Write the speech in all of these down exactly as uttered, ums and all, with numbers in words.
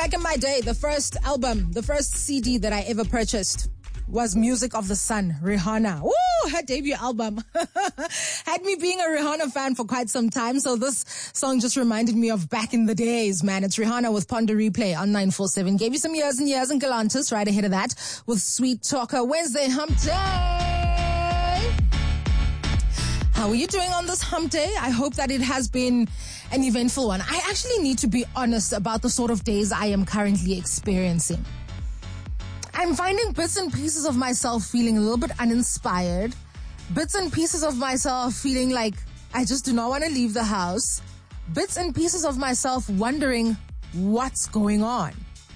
Back in my day, the first album, the first C D that I ever purchased was Music of the Sun, Rihanna. Woo, her debut album. Had me being a Rihanna fan for quite some time, so this song just reminded me of back in the days, man. It's Rihanna with Ponder Replay on nine four seven. Gave you some years and years in Galantis right ahead of that with Sweet Talker Wednesday Hump Day. How are you doing on this hump day? I hope that it has been an eventful one. I actually need to be honest about the sort of days I am currently experiencing. I'm finding bits and pieces of myself feeling a little bit uninspired. Bits and pieces of myself feeling like I just do not want to leave the house. Bits and pieces of myself wondering what's going on.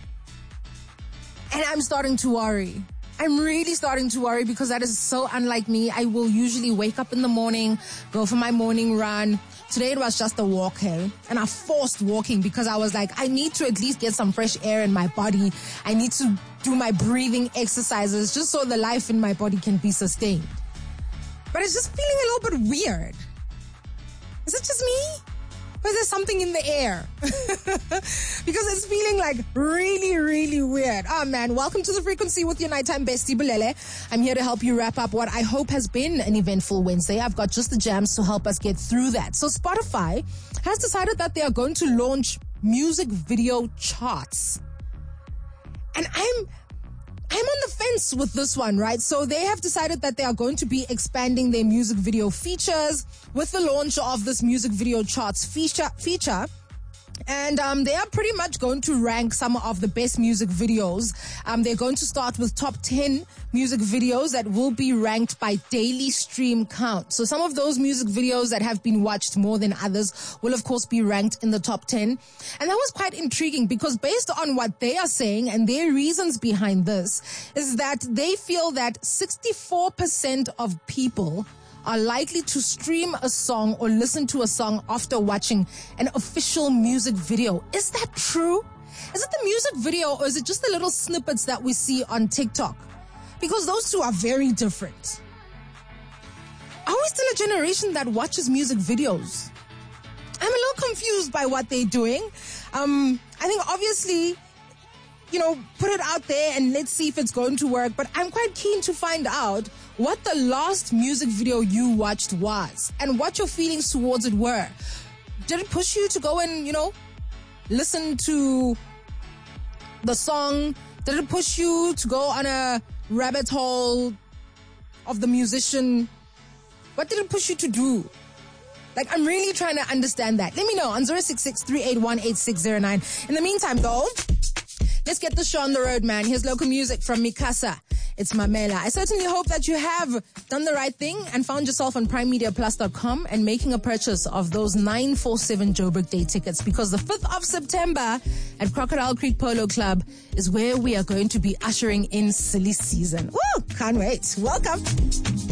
And I'm starting to worry. I'm really starting to worry because that is so unlike me. I will usually wake up in the morning, go for my morning run. Today it was just a walk, hey? And I forced walking because I was like, I need to at least get some fresh air in my body. I need to do my breathing exercises just so the life in my body can be sustained. But it's just feeling a little bit weird. Is it just me? Or is there something in the air? Because it's feeling like really, really weird. Oh man, welcome to The Frequency with your nighttime bestie, Bulele. I'm here to help you wrap up what I hope has been an eventful Wednesday. I've got just the jams to help us get through that. So Spotify has decided that they are going to launch music video charts. And I'm I'm on the fence with this one, right? So they have decided that they are going to be expanding their music video features with the launch of this music video charts feature. feature. And um, they are pretty much going to rank some of the best music videos. Um, they're going to start with top ten music videos that will be ranked by daily stream count. So some of those music videos that have been watched more than others will, of course, be ranked in the top ten. And that was quite intriguing because based on what they are saying and their reasons behind this is that they feel that sixty-four percent of people are likely to stream a song or listen to a song after watching an official music video. Is that true? Is it the music video or is it just the little snippets that we see on TikTok? Because those two are very different. Are we still a generation that watches music videos? I'm a little confused by what they're doing. Um, I think obviously, you know, put it out there and let's see if it's going to work. But I'm quite keen to find out what the last music video you watched was and what your feelings towards it were. Did it push you to go and, you know, listen to the song? Did it push you to go on a rabbit hole of the musician? What did it push you to do? Like, I'm really trying to understand that. Let me know on zero six six, three eight one, eight six zero nine. In the meantime, though, let's get the show on the road, man. Here's local music from Mikasa. It's Mamela. I certainly hope that you have done the right thing and found yourself on prime media plus dot com and making a purchase of those nine four seven Joburg Day tickets because the fifth of September at Crocodile Creek Polo Club is where we are going to be ushering in silly season. Woo! Can't wait. Welcome.